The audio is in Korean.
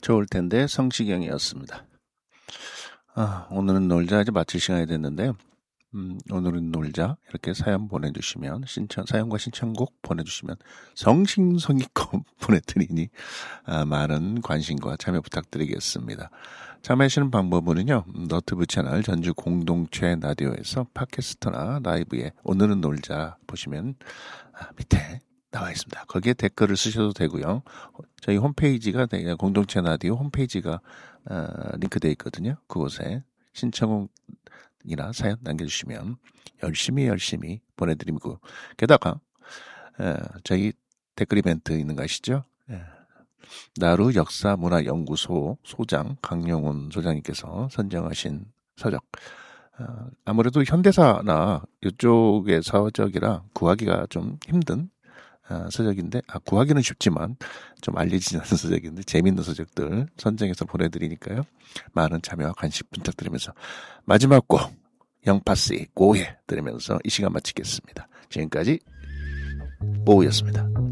좋을 텐데 성시경이었습니다. 오늘은 놀자 이제 마칠 시간이 됐는데요. 오늘은 놀자 이렇게 사연 보내주시면 사연과 신청곡 보내주시면 성심성의껏 보내드리니 많은 관심과 참여 부탁드리겠습니다. 참여하시는 방법은요, 너튜브 채널 전주 공동체 라디오에서 팟캐스트나 라이브에 오늘은 놀자 보시면 밑에 나와 있습니다. 거기에 댓글을 쓰셔도 되고요. 저희 홈페이지가 공동체 라디오 홈페이지가 링크되어 있거든요. 그곳에 신청이나 사연 남겨주시면 열심히 보내드리고, 게다가 저희 댓글 이벤트 있는 거 아시죠? 나루 역사문화연구소 소장 강영훈 소장님께서 선정하신 서적, 아무래도 현대사나 이쪽의 서적이라 구하기가 좀 힘든 서적인데, 구하기는 쉽지만 좀 알려지지 않은 서적인데 재미있는 서적들 선정해서 보내드리니까요. 많은 참여와 관심 부탁드리면서 마지막 곡 영파스의 고해 들으면서 이 시간 마치겠습니다. 지금까지 보우였습니다.